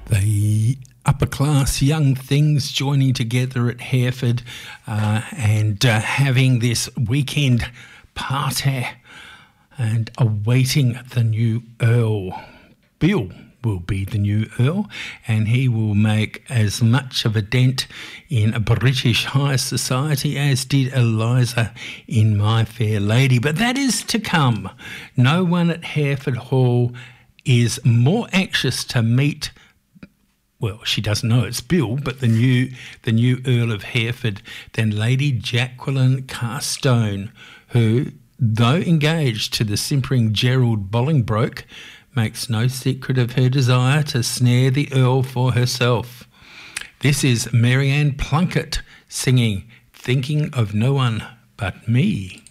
The upper class young things joining together at Hereford and having this weekend party and awaiting the new Earl. Bill will be the new Earl, and he will make as much of a dent in British high society as did Eliza in My Fair Lady. But that is to come. No one at Hereford Hall is more anxious to meet, well, she doesn't know it's Bill, but the new Earl of Hereford than Lady Jacqueline Carstone, who, though engaged to the simpering Gerald Bolingbroke, makes no secret of her desire to snare the Earl for herself. This is Marianne Plunkett singing Thinking of No One But Me.